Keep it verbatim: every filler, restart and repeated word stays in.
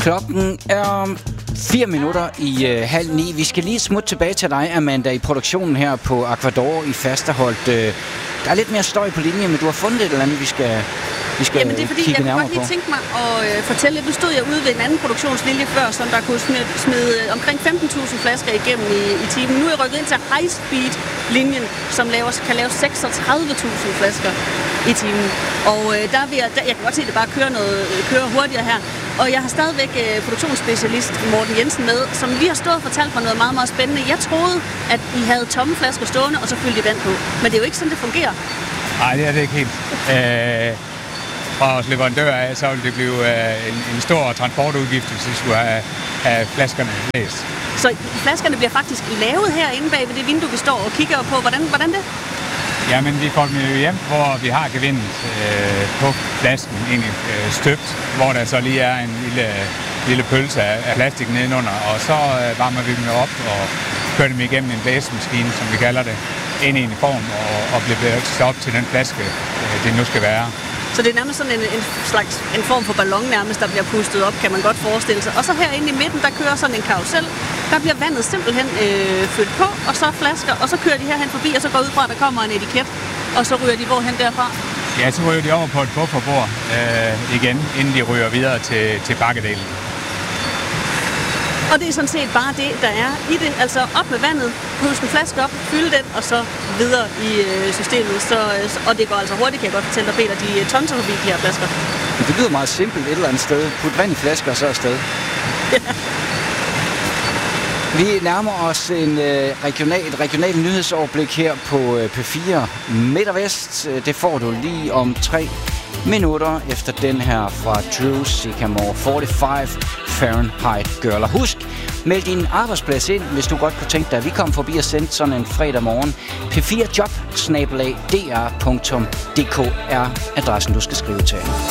Klokken er fire minutter i øh, halv ni. Vi skal lige smutte tilbage til dig, Amanda, i produktionen her på Aquador i Fasterholt. Øh, der er lidt mere støj på linjen, men du har fundet et eller andet, vi skal, vi skal Jamen det er fordi, kigge jeg kunne nærmere godt lige på. tænke mig at øh, fortælle lidt. Nu stod jeg ude ved en anden produktionslinje før, som der kunne smide, smide omkring femten tusind flasker igennem i, i timen. Nu er jeg rykket ind til high speed linjen, som laver, kan lave seksogtredive tusind flasker i timen. Og øh, der vil jeg, der, jeg kan godt se, at det bare kører, noget, kører hurtigere her. Og jeg har stadigvæk øh, produktionsspecialist Morten Jensen med, som lige har stået og fortalt mig noget meget, meget spændende. Jeg troede, at I havde tomme flasker stående, og så fyldte I vand på. Men det er jo ikke sådan, det fungerer. Nej, det er det ikke helt. Øh, fra os leverandør af, så vil det blive øh, en, en stor transportudgift, hvis vi skulle have, have flaskerne læst. Så flaskerne bliver faktisk lavet herinde bag ved det vindue, vi står og kigger på. Hvordan, hvordan det? Jamen, vi får dem jo hjem, hvor vi har gevindet øh, på flasken egentlig øh, støbt, hvor der så lige er en lille, lille pølse af, af plastik nedenunder, og så øh, varmer vi dem op og kører dem igennem en blæsemaskine, som vi kalder det, ind i en form og, og bliver blæst op til den flaske, øh, det nu skal være. Så det er nærmest sådan en, en slags en form for ballon nærmest, der bliver pustet op, kan man godt forestille sig. Og så herinde i midten, der kører sådan en karusel. Der bliver vandet simpelthen øh, fyldt på, og så flasker, og så kører de herhen forbi, og så går ud fra, at der kommer en etiket, og så ryger de hvorhen derfra. Ja, så ryger de over på et bufferbord øh, igen, inden de ryger videre til, til bakkedelen. Og det er sådan set bare det, der er i det. Altså op med vandet, puste en flaske op, fylde den, og så videre i øh, systemet. Så, øh, og det går altså hurtigt, kan jeg godt fortælle dig, Peter. De øh, tonser forbi de her flasker. Det lyder meget simpelt et eller andet sted. Put vand i flasker, og så afsted. Ja. Vi nærmer os en, øh, regional, et regionalt nyhedsoverblik her på øh, P fire Midt og Vest. Det får du lige om tre minutter efter den her fra Drew Sycamore, fyrre-fem Fahrenheit Girl. Og husk, meld din arbejdsplads ind, hvis du godt kunne tænke dig, at vi kom forbi og sendte sådan en fredag morgen. P fire job snabel-a d r punktum d k er adressen, du skal skrive til.